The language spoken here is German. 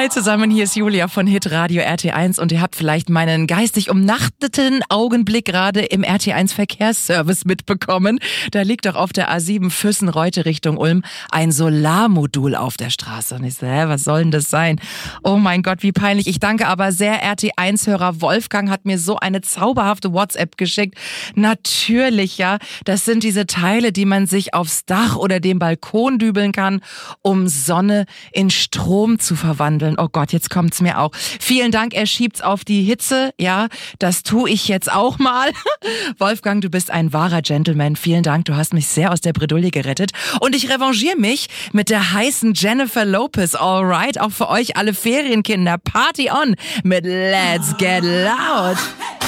Hi zusammen, hier ist Julia von Hitradio RT1 und ihr habt vielleicht meinen geistig umnachteten Augenblick gerade im RT1 Verkehrsservice mitbekommen. Da liegt doch auf der A7 Füssen-Reute Richtung Ulm ein Solarmodul auf der Straße. Und ich so, was soll denn das sein? Oh mein Gott, wie peinlich. Ich danke aber sehr, RT1-Hörer Wolfgang hat mir so eine zauberhafte WhatsApp geschickt. Natürlich, ja, das sind diese Teile, die man sich aufs Dach oder den Balkon dübeln kann, um Sonne in Strom zu verwandeln. Oh Gott, jetzt kommt's mir auch. Vielen Dank, er schiebt's auf die Hitze. Ja, das tue ich jetzt auch mal. Wolfgang, du bist ein wahrer Gentleman. Vielen Dank, du hast mich sehr aus der Bredouille gerettet. Und ich revanchiere mich mit der heißen Jennifer Lopez. Alright, auch für euch alle Ferienkinder. Party on mit Let's Get Loud.